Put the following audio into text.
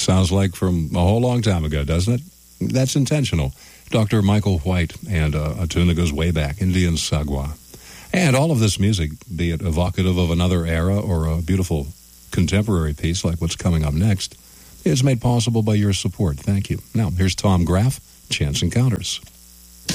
Sounds like from a whole long time ago, doesn't it? That's intentional. Dr. Michael White, and a tune that goes way back, Indian Sagwa. And all of this music, be it evocative of another era or a beautiful contemporary piece like what's coming up next, is made possible by your support. Thank you. Now, here's Tom Graff, Chance Encounters.